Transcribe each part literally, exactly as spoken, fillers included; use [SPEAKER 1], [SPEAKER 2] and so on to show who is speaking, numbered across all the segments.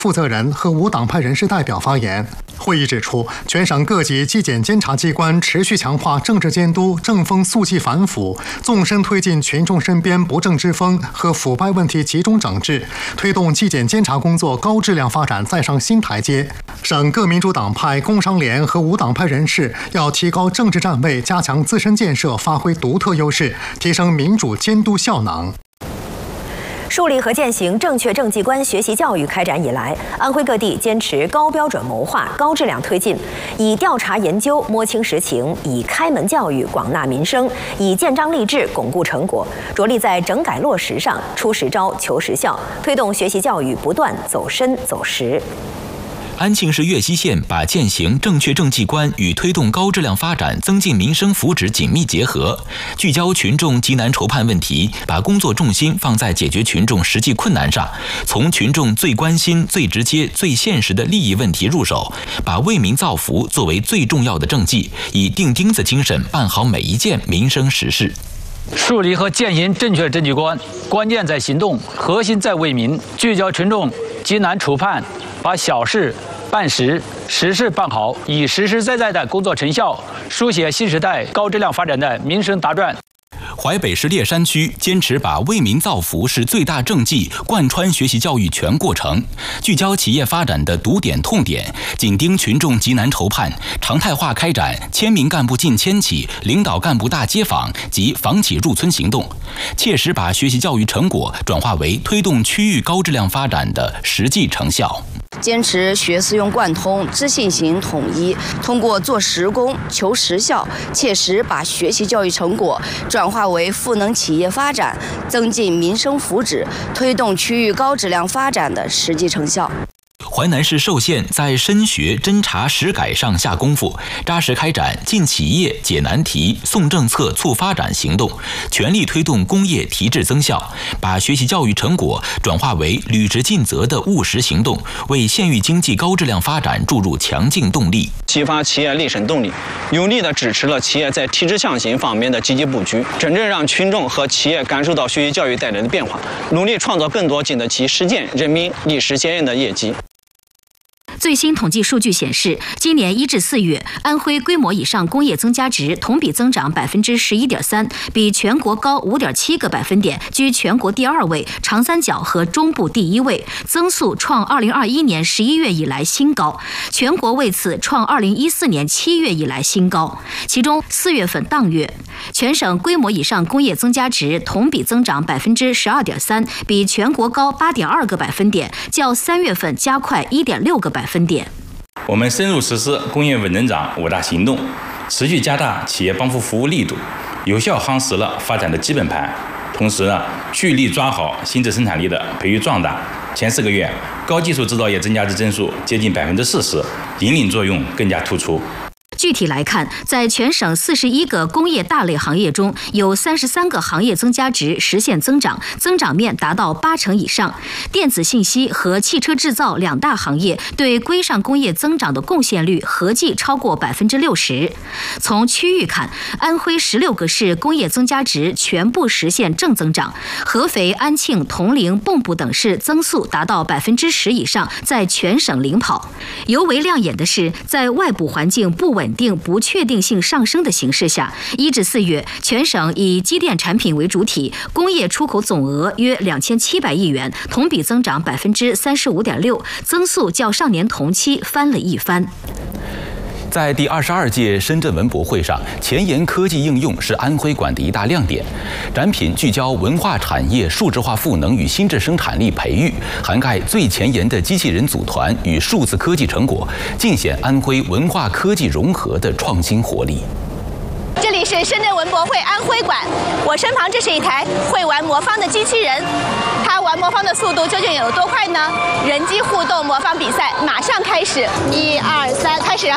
[SPEAKER 1] 负责人和无党派人士代表发言。会议指出，全省各级纪检监察机关持续强化政治监督，正风肃纪反腐，纵深推进群众身边不正之风和腐败问题集中整治，推动纪检监察工作高质量发展再上新台阶。省各民主党派、工商联和无党派人士要提高政治站位，加强自身建设，发挥独特优势，提升民主监督效能。
[SPEAKER 2] 树立和践行正确政绩观学习教育开展以来，安徽各地坚持高标准谋划、高质量推进，以调查研究摸清实情，以开门教育广纳民生，以建章立制巩固成果，着力在整改落实上出实招、求实效，推动学习教育不断走深走实。
[SPEAKER 3] 安庆市岳西县把践行正确政绩观与推动高质量发展、增进民生福祉紧密结合，聚焦群众急难愁盼问题，把工作重心放在解决群众实际困难上，从群众最关心、最直接、最现实的利益问题入手，把为民造福作为最重要的政绩，以钉钉子精神办好每一件民生实事。
[SPEAKER 4] 树立和践行正确政绩观，关键在行动，核心在为民，聚焦群众急难愁盼，把小事办实，实事办好，以实实在在的工作成效，书写新时代高质量发展的民生答卷。
[SPEAKER 3] 淮北市烈山区坚持把为民造福是最大政绩贯穿学习教育全过程，聚焦企业发展的堵点痛点，紧盯群众急难愁盼，常态化开展千名干部进千企、领导干部大街访及访企入村行动，切实把学习教育成果转化为推动区域高质量发展的实际成效。
[SPEAKER 5] 坚持学思用贯通、知信行统一，通过做实工、求实效，切实把学习教育成果转化为赋能企业发展、增进民生福祉、推动区域高质量发展的实际成效。
[SPEAKER 3] 淮南市寿县在深学、侦查、实改上下功夫，扎实开展进企业、解难题、送政策、促发展行动，全力推动工业提质增效，把学习教育成果转化为履职尽责的务实行动，为县域经济高质量发展注入强劲动力，
[SPEAKER 6] 激发企业立省动力，有力地支持了企业在提质向行方面的积极布局，真正让群众和企业感受到学习教育带来的变化，努力创造更多经得起实践、人民立实检验的业绩。
[SPEAKER 7] 最新统计数据显示，今年一至四月，安徽规模以上工业增加值同比增长百分之十一点三，比全国高五点七个百分点，居全国第二位，长三角和中部第一位，增速创二零二一年十一月以来新高，全国为此创二零一四年七月以来新高。其中四月份当月，全省规模以上工业增加值同比增长百分之十二点三，比全国高八点二个百分点，较三月份加快一点六个百分点。分点，
[SPEAKER 8] 我们深入实施工业稳增长五大行动，持续加大企业帮扶服务力度，有效夯实了发展的基本盘。同时呢，聚力抓好新质生产力的培育壮大。前四个月，高技术制造业增加值增速接近百分之四十，引领作用更加突出。
[SPEAKER 7] 具体来看，在全省四十一个工业大类行业中，有三十三个行业增加值实现增长，增长面达到八成以上。电子信息和汽车制造两大行业对规上工业增长的贡献率合计超过百分之六十。从区域看，安徽十六个市工业增加值全部实现正增长，合肥、安庆、铜陵、蚌埠等市增速达到百分之十以上，在全省领跑。尤为亮眼的是，在外部环境不稳定、不确定性上升的形势下，一至四月，全省以机电产品为主体，工业出口总额约两千七百亿元，同比增长百分之三十五点六，增速较上年同期翻了一番。
[SPEAKER 3] 在第二十二届深圳文博会上，前沿科技应用是安徽馆的一大亮点。展品聚焦文化产业数字化赋能与新质生产力培育，涵盖最前沿的机器人组团与数字科技成果，尽显安徽文化科技融合的创新活力。
[SPEAKER 9] 这里是深圳文博会安徽馆，我身旁这是一台会玩魔方的机器人，它玩魔方的速度究竟有多快呢？人机互动魔方比赛马上开始，一二三，开始！啊，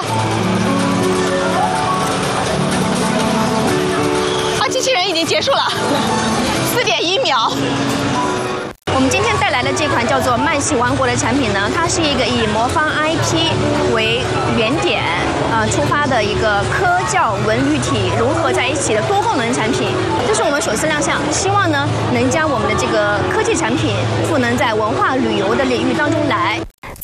[SPEAKER 9] 机器人已经结束了，四点一秒。我们今天带来的这款叫做慢戏王国的产品呢，它是一个以魔方 I P 为原点，呃出发的一个科教文旅体融合在一起的多功能产品。这是我们首次亮相，希望呢能将我们的这个科技产品赋能在文化旅游的领域当中来。